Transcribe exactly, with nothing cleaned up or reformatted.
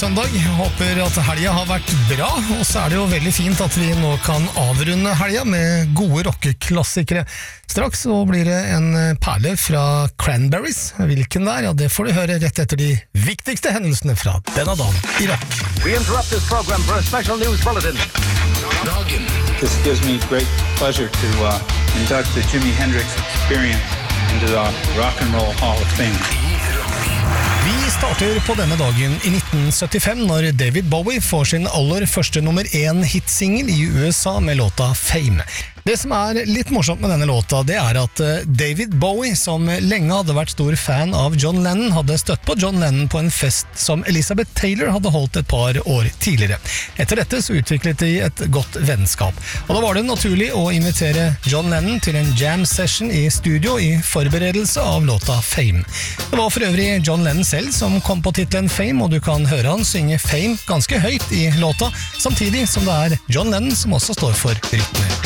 søndag. Håper at helga har vært bra, og så er det jo veldig fint at vi nå kan avrunde helga med gode rockeklassikere. Straks så blir det en perle fra Cranberries. Hvilken der? Ja, det får du høre rett etter de viktigste hendelsene fra denne dagen i rock. We interrupt this program for a special news bulletin. Dagen. This gives me great pleasure to uh, induct the Jimi Hendrix Experience into the Rock and Roll Hall of Fame. Vi starter på denne dagen i nitten syttifem når David Bowie får sin aller første nummer én hitsingel i U S A med låta Fame. Det som er litt morsomt med denne låta, det er at David Bowie, som lenge hadde vært stor fan av John Lennon, hadde støtt på John Lennon på en fest som Elizabeth Taylor hadde holdt et par år tidligere. Etter dette så utviklet de et godt vennskap, og da var det naturlig å invitere John Lennon til en jam session i studio i forberedelse av låta Fame. Det var for øvrig John Lennon selv som kom på titlen Fame, og du kan høre han synge Fame ganske høyt i låta, samtidig som det er John Lennon som også står for rytmer.